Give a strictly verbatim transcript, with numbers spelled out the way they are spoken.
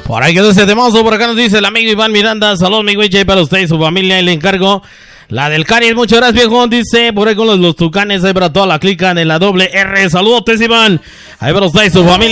Por ahí quedó ese temazo. Por acá nos dice el amigo Iván Miranda. Saludos, mi güey, para usted y su familia. Y le encargo la del Cari. Muchas gracias, viejo. Dice por ahí con los, los tucanes. Ahí para toda la clica de la doble R. Saludos, Iván. Ahí para usted y su familia.